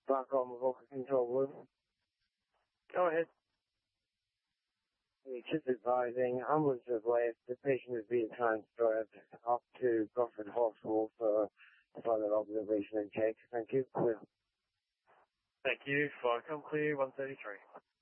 back on the vocal control room. Go ahead. Just advising, ambulance has left. The patient is being transferred up to Crawford Hospital for further observation and check. Thank you. Clear. Thank you. Flight come clear, 133.